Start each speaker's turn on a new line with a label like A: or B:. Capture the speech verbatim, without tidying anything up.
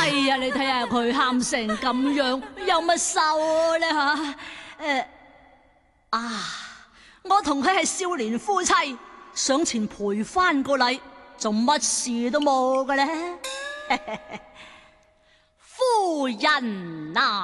A: 哎呀，你睇下佢喊成咁樣，有乜受咧吓？誒、呃、啊！我同佢係少年夫妻，上前賠翻個禮，做乜事都冇嘅咧。夫人啊！